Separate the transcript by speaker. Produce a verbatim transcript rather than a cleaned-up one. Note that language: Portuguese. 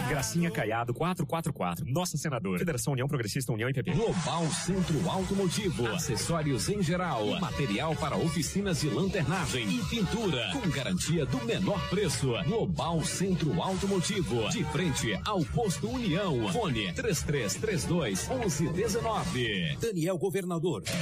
Speaker 1: Gracinha Caiado quatrocentos e quarenta e quatro. Nossa Senadora. Federação União Progressista, União e P P.
Speaker 2: Global Centro Automotivo. Acessórios em geral. E material para oficinas de lanternagem e pintura. Com garantia do menor preço. Global Centro Automotivo. De frente ao Posto União. Fone três três três dois, onze dezenove.
Speaker 3: Daniel Governador.